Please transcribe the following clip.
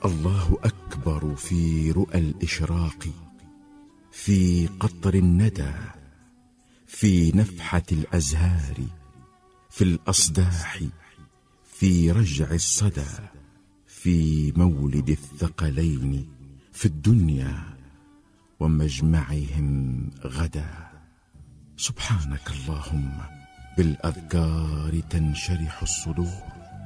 الله أكبر في رؤى الإشراق، في قطر الندى، في نفحة الأزهار، في الأصداح، في رجع الصدى، في مولد الثقلين في الدنيا ومجمعهم غدا. سبحانك اللهم بالأذكار تنشرح الصدور،